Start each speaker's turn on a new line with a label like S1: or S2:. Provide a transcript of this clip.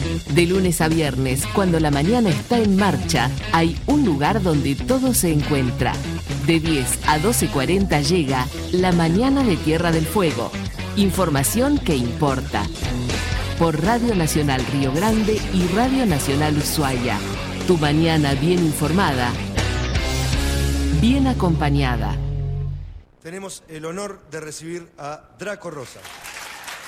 S1: De lunes a viernes, cuando la mañana está en marcha, hay un lugar donde todo se encuentra. De 10 a 12:40 llega La Mañana de Tierra del Fuego. Información que importa. Por Radio Nacional Río Grande y Radio Nacional Ushuaia. Tu mañana bien informada, bien acompañada.
S2: Tenemos el honor de recibir a Draco Rosa.